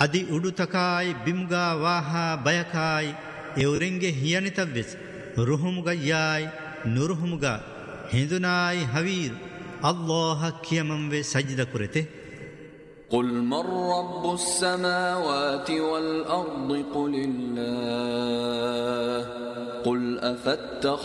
ಅದಿ ಉಡುತಕಾಯಿ ಬಿಮ್ಗಾ ವಾಹ ಬಯಕಾಯಿ ಎವರೆಂಗೆ ಹಿಯನಿತವ್ವೆಸ್ ರುಹುಮುಗಯ್ಯಾಯ್ ನುರುಹುಮುಗ ಹಿಂದುನಾಯಿ ಹವೀರ್ ಅಲ್ಲಾಹ ಕಿಯಮಂವೆ ಸಜ್ದ ಕುರೆತೆ قل من رب السماوات والأرض قل الله قل